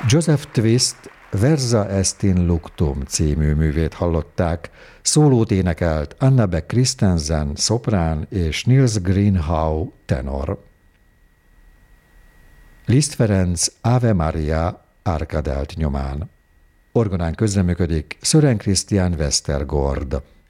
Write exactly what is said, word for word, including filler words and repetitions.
Joseph Twist Versa est in luctum című művét hallották, szólót énekelt Anna-Beck Christensen szoprán és Nils Greenhau tenor. Liszt Ferenc Ave Maria Árkadelt nyomán. Orgonán közreműködik Sören Christian Westergaard.